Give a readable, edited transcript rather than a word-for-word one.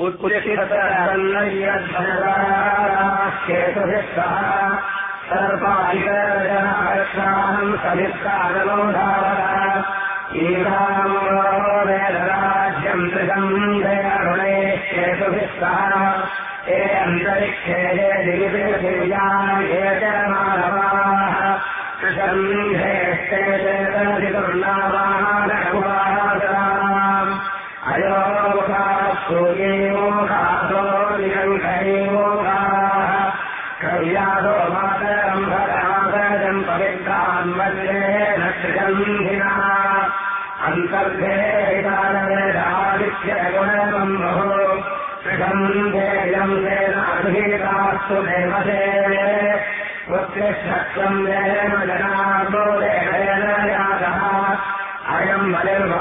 उत्पुलिततन्नय्यध्वजराकेतुभिः सर्पादिकरजनाक्षाहम् सभिस्तारमोधावः ईशामोवेदराज्यम् त्रिसन्धयरुणे केतुभिः सह हे अन्तरिक्षे हे दिविपृथिव्याम् हे च मानवाः त्रिसन्धेष्टे चेतनधिकर्णावानकुवासराम् अयोमुखाः सूर्येमोखासो निरङ्कैमोखाः कव्यासो मातरम् भरासजम् पवित्रान् वन्दे नक्षगन्धिनः अन्तर्धेतानवेदादित्यगुणमम् बहु त्रिगन्धेयम् तेनाभिहितास्तु देवसे पुत्रिष्ठत्वम् देव जनार्दो देवेन यातः अयम् बलिर्वा